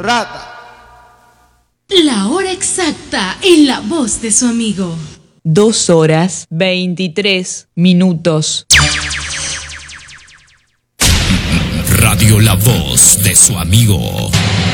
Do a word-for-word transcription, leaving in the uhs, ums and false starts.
plata. La hora exacta en la voz de su amigo. Dos horas veintitrés minutos. Radio La Voz de su amigo.